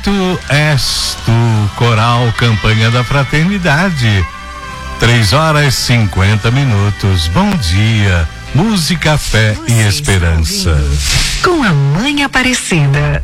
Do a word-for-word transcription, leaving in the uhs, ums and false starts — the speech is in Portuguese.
Tu és tu, Coral Campanha da Fraternidade. Três horas e cinquenta minutos. Bom dia, música, fé e esperança. Com a Mãe Aparecida.